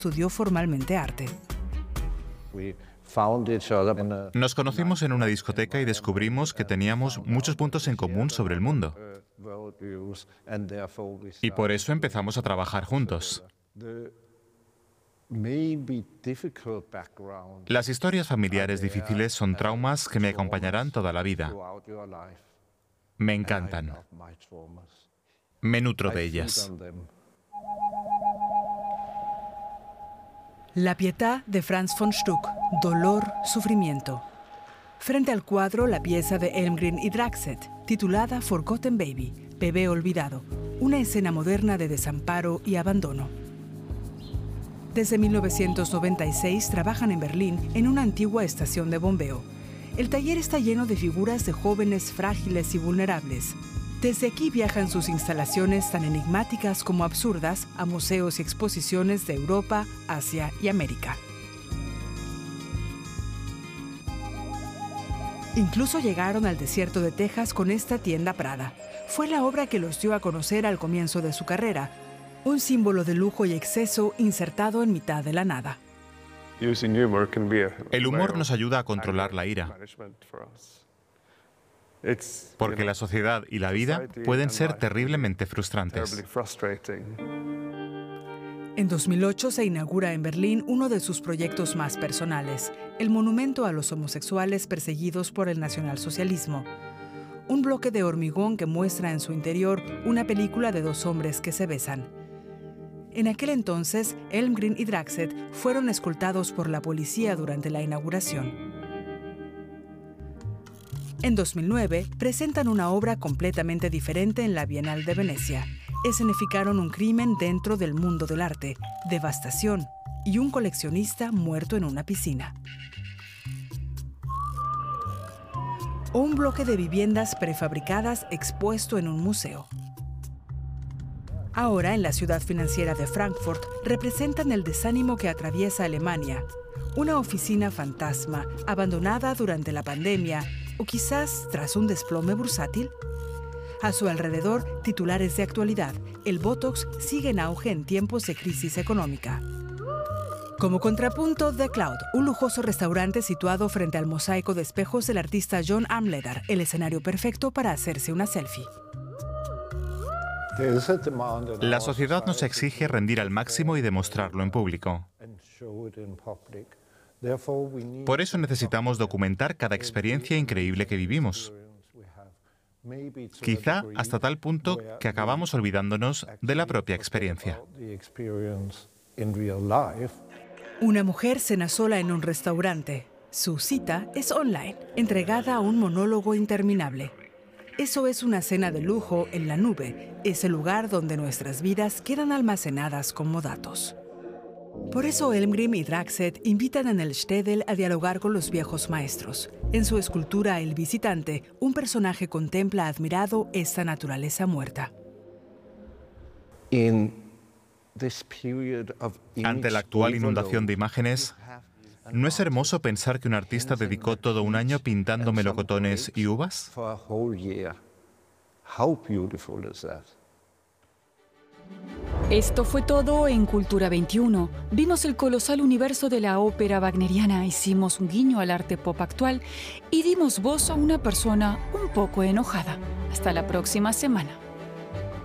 estudió formalmente arte. Nos conocimos en una discoteca y descubrimos que teníamos muchos puntos en común sobre el mundo. Y por eso empezamos a trabajar juntos. Las historias familiares difíciles son traumas que me acompañarán toda la vida. Me encantan. Me nutro de ellas. La Pietà de Franz von Stuck, Dolor, Sufrimiento. Frente al cuadro, la pieza de Elmgreen y Draxet, titulada Forgotten Baby, Bebé Olvidado, una escena moderna de desamparo y abandono. Desde 1996 trabajan en Berlín en una antigua estación de bombeo. El taller está lleno de figuras de jóvenes frágiles y vulnerables. Desde aquí viajan sus instalaciones tan enigmáticas como absurdas a museos y exposiciones de Europa, Asia y América. Incluso llegaron al desierto de Texas con esta tienda Prada. Fue la obra que los dio a conocer al comienzo de su carrera, un símbolo de lujo y exceso insertado en mitad de la nada. El humor nos ayuda a controlar la ira, porque la sociedad y la vida pueden ser terriblemente frustrantes. En 2008 se inaugura en Berlín uno de sus proyectos más personales, el monumento a los homosexuales perseguidos por el nacionalsocialismo. Un bloque de hormigón que muestra en su interior una película de dos hombres que se besan. En aquel entonces, Elmgreen y Draxet fueron escoltados por la policía durante la inauguración. En 2009, presentan una obra completamente diferente en la Bienal de Venecia. Escenificaron un crimen dentro del mundo del arte, devastación y un coleccionista muerto en una piscina. O un bloque de viviendas prefabricadas expuesto en un museo. Ahora, en la ciudad financiera de Frankfurt, representan el desánimo que atraviesa Alemania, una oficina fantasma abandonada durante la pandemia o quizás tras un desplome bursátil. A su alrededor, titulares de actualidad. El Botox sigue en auge en tiempos de crisis económica. Como contrapunto, The Cloud, un lujoso restaurante situado frente al mosaico de espejos del artista John Armleder, el escenario perfecto para hacerse una selfie. La sociedad nos exige rendir al máximo y demostrarlo en público. Por eso necesitamos documentar cada experiencia increíble que vivimos. Quizá hasta tal punto que acabamos olvidándonos de la propia experiencia. Una mujer cena sola en un restaurante. Su cita es online, entregada a un monólogo interminable. Eso es una cena de lujo en la nube, ese lugar donde nuestras vidas quedan almacenadas como datos. Por eso Elmgreen y Draxet invitan en el Städel a dialogar con los viejos maestros. En su escultura El visitante, un personaje contempla admirado esta naturaleza muerta. Ante la actual inundación de imágenes, ¿no es hermoso pensar que un artista dedicó todo un año pintando melocotones y uvas? Esto fue todo en Cultura 21. Vimos el colosal universo de la ópera wagneriana, hicimos un guiño al arte pop actual y dimos voz a una persona un poco enojada. Hasta la próxima semana.